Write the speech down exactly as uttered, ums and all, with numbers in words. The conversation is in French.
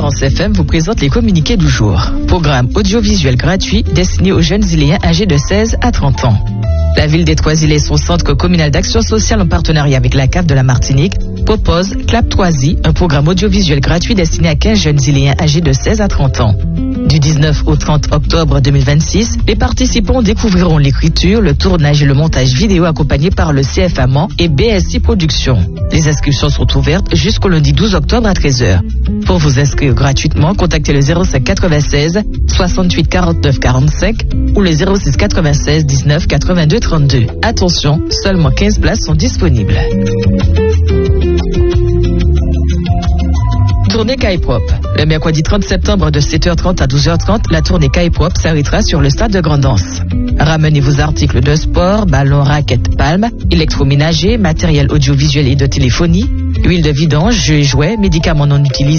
Espérance F M vous présente les communiqués du jour. Programme audiovisuel gratuit destiné aux jeunes Iléens âgés de seize à trente ans. La ville des Trois-Îles et son centre communal d'action sociale en partenariat avec la C A F de la Martinique propose Clap Troisi, un programme audiovisuel gratuit destiné à quinze jeunes Iléens âgés de seize à trente ans. Du dix-neuf au trente octobre deux mille vingt-six, les participants découvriront l'écriture, le tournage et le montage vidéo accompagnés par le C F A Mans et B S I Productions. Les inscriptions sont ouvertes jusqu'au lundi douze octobre à treize heures. Pour vous inscrire gratuitement, contactez le zéro cinq quatre-vingt-seize soixante-huit quarante-neuf quarante-cinq ou le zéro six quatre-vingt-seize dix-neuf quatre-vingt-deux trente-deux. Attention, seulement quinze places sont disponibles. Tournée K-Pop. Le mercredi trente septembre de sept heures trente à douze heures trente, la tournée K-Pop s'arrêtera sur le stade de Grand'Anse. Ramenez vos articles de sport, ballons, raquettes, palmes, électroménager, matériel audiovisuel et de téléphonie, huile de vidange, jeux et jouets, médicaments non utilisés.